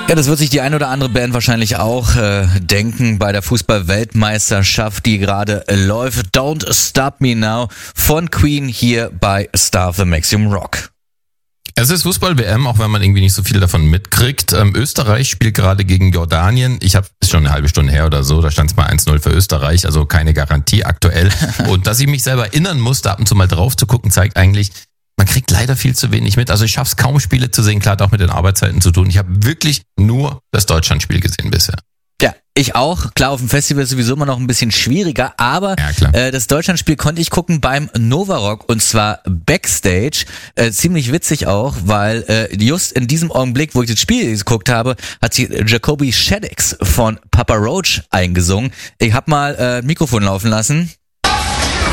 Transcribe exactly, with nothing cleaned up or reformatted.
Ja, das wird sich die ein oder andere Band wahrscheinlich auch äh, denken bei der Fußball-Weltmeisterschaft, die gerade äh, läuft. Don't Stop Me Now von Queen hier bei Star of the Maximum Rock. Es ist Fußball-W M, auch wenn man irgendwie nicht so viel davon mitkriegt. Ähm, Österreich spielt gerade gegen Jordanien. Ich habe ist schon eine halbe Stunde her oder so, da stand es mal eins null für Österreich, also keine Garantie aktuell. Und dass ich mich selber erinnern musste, ab und zu mal drauf zu gucken, zeigt eigentlich, man kriegt leider viel zu wenig mit. Also ich schaffe es kaum, Spiele zu sehen. Klar, hat auch mit den Arbeitszeiten zu tun. Ich habe wirklich nur das Deutschlandspiel gesehen bisher. Ja, ich auch. Klar, auf dem Festival ist sowieso immer noch ein bisschen schwieriger, aber Ja, äh, das Deutschlandspiel konnte ich gucken beim Novarock und zwar Backstage. Äh, ziemlich witzig auch, weil äh, just in diesem Augenblick, wo ich das Spiel geguckt habe, hat sich Jacoby Shaddix von Papa Roach eingesungen. Ich hab mal äh, Mikrofon laufen lassen.